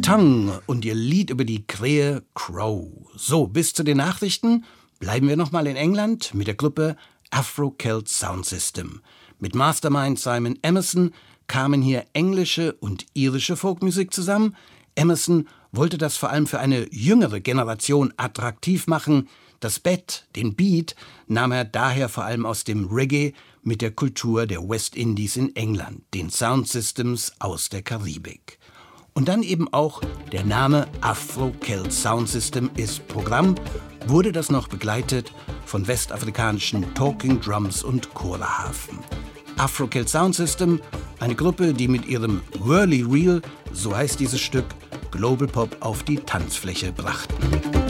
Tongue und ihr Lied über die Krähe Crow. So, bis zu den Nachrichten bleiben wir nochmal in England mit der Gruppe Afro-Celt Sound System. Mit Mastermind Simon Emerson kamen hier englische und irische Folkmusik zusammen. Emerson wollte das vor allem für eine jüngere Generation attraktiv machen. Das Bett, den Beat, nahm er daher vor allem aus dem Reggae mit der Kultur der West Indies in England, den Sound Systems aus der Karibik. Und dann eben auch der Name Afro-Celt Sound System ist Programm, wurde das noch begleitet von westafrikanischen Talking Drums und Chorhafen. Afro-Celt Sound System, eine Gruppe, die mit ihrem Whirly Reel, so heißt dieses Stück, Global Pop auf die Tanzfläche brachten.